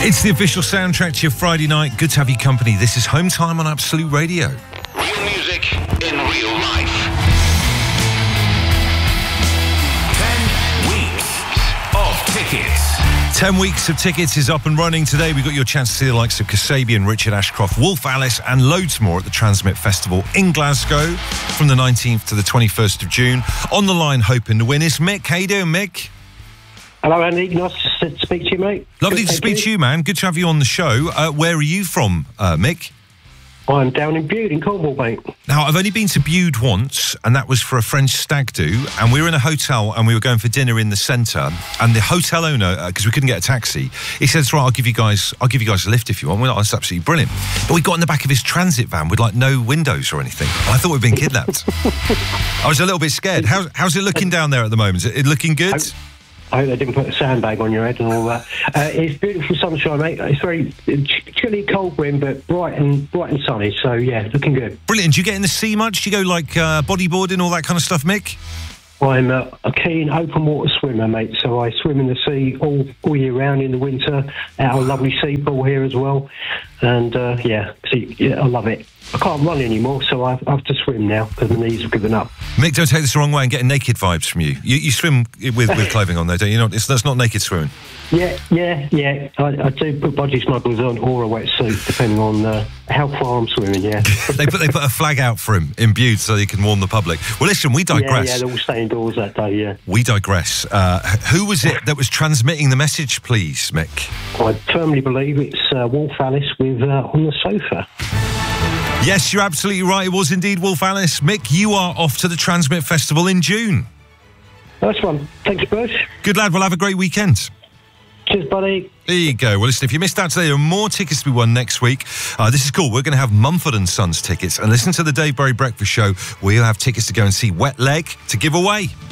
It's the official soundtrack to your Friday night. Good to have you company. This is Home Time on Absolute Radio. Real music in real life. 10 weeks of tickets. 10 weeks of tickets is up and running. Today we've got your chance to see the likes of Kasabian, Richard Ashcroft, Wolf Alice and loads more at the Transmit Festival in Glasgow from the 19th to the 21st of June. On the line hoping to win is Mick. How you doing, Mick? Hello, Andy. Nice to speak to you, mate. Lovely to speak to you, man. Good to have you on the show. Where are you from, Mick? I'm down in Bude in Cornwall, mate. Now, I've only been to Bude once, and that was for a French stag do, and we were in a hotel, and we were going for dinner in the centre, and the hotel owner, because we couldn't get a taxi, he says, right, I'll give you guys a lift if you want. We're like, that's absolutely brilliant. But we got in the back of his transit van with, like, no windows or anything. I thought we'd been kidnapped. I was a little bit scared. How's it looking down there at the moment? Is it looking good? I hope they didn't put a sandbag on your head and all that. It's beautiful sunshine, mate. It's very chilly, cold wind, but bright and sunny. So, yeah, looking good. Brilliant. Do you get in the sea much? Do you go, like, bodyboarding, all that kind of stuff, Mick? I'm a keen open water swimmer, mate. So I swim in the sea all year round in the winter. Our lovely sea pool here as well. And, I love it. I can't run anymore, so I have to swim now because the knees have given up. Mick, don't take this the wrong way. I'm getting naked vibes from you. You swim with clothing on there, don't you? That's not naked swimming. Yeah. I do put body smugglers on or a wetsuit, depending on how far I'm swimming, yeah. they put a flag out for him in Bude so he can warn the public. Well, listen, we digress. Yeah, they're all staying indoors that day, yeah. We digress. Who was it that was transmitting the message, please, Mick? I firmly believe it's Wolf Alice with On the Sofa. Yes, you're absolutely right. It was indeed Wolf Alice. Mick, you are off to the Transmit Festival in June. Nice one. Thanks, Bush. Good lad. Well, have a great weekend. Cheers, buddy. There you go. Well, listen, if you missed out today, there are more tickets to be won next week. This is cool. We're going to have Mumford & Sons tickets. And listen to the Dave Berry Breakfast Show. We'll have tickets to go and see Wet Leg to give away.